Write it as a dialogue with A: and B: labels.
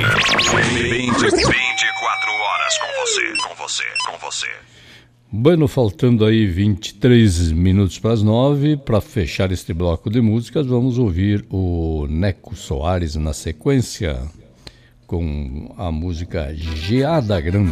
A: 24 horas com você.
B: Bueno, faltando aí 23 minutos para as 9, para fechar este bloco de músicas, vamos ouvir o Neco Soares na sequência, com a música Geada Grande.